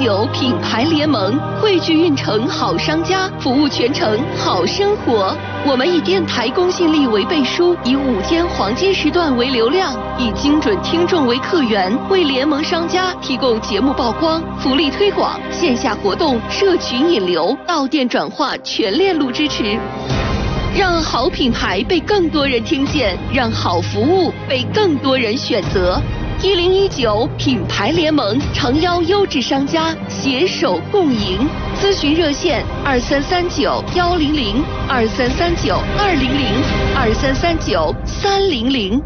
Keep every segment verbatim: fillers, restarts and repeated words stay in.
九品牌联盟汇聚运城好商家，服务全城好生活。我们以电台公信力为背书，以午间黄金时段为流量，以精准听众为客源，为联盟商家提供节目曝光、福利推广、线下活动、社群引流、到店转化全链路支持。让好品牌被更多人听见，让好服务被更多人选择。一零一九品牌联盟诚邀优质商家携手共赢，咨询热线二三三九幺零零二三三九二零零二三三九三零零。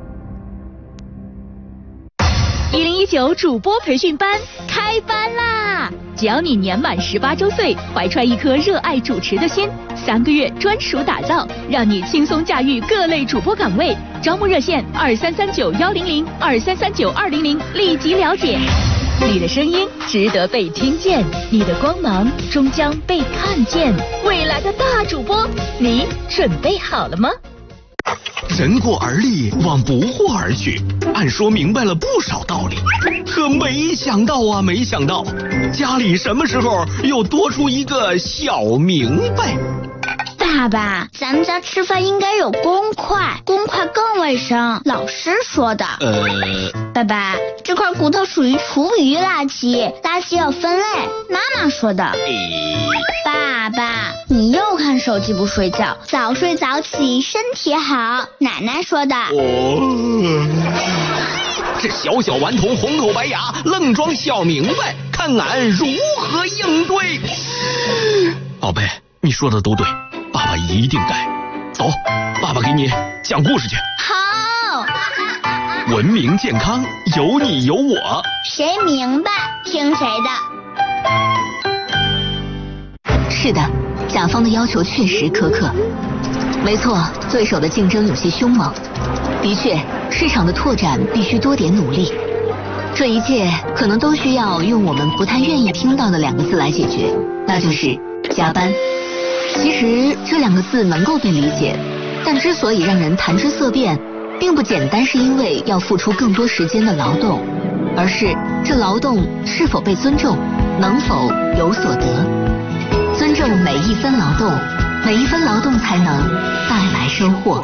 一零一九主播培训班开班啦！只要你年满十八周岁，怀揣一颗热爱主持的心，三个月专属打造，让你轻松驾驭各类主播岗位。招募热线二三三九幺零零二三三九二零零，立即了解。你的声音值得被听见，你的光芒终将被看见。未来的大主播，你准备好了吗？ 人过而立，往不惑而去。按说明白了不少道理，可没想到啊，没想到家里什么时候又多出一个小明白。 爸爸，咱们家吃饭应该有公筷，公筷更卫生，老师说的。 呃， 爸爸，这块骨头属于厨余垃圾，垃圾要分类，妈妈说的。爸爸，你又看手机不睡觉，早睡早起身体好，奶奶说的。 哦，这小小顽童红口白牙，愣装小明白，看俺如何应对。宝贝，你说的都对，爸爸一定改。走，爸爸给你讲故事去。 好。 文明健康有你有我， 谁明白听谁的。 是的，甲方的要求确实苛刻。没错，对手的竞争有些凶猛。的确，市场的拓展必须多点努力。这一切可能都需要用我们不太愿意听到的两个字来解决，那就是加班。其实这两个字能够被理解，但之所以让人谈之色变，并不简单是因为要付出更多时间的劳动，而是这劳动是否被尊重，能否有所得。尊重每一分劳动，每一分劳动才能带来收获。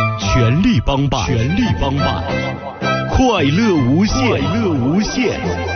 全力帮办，全力帮办，快乐无限，快乐无限。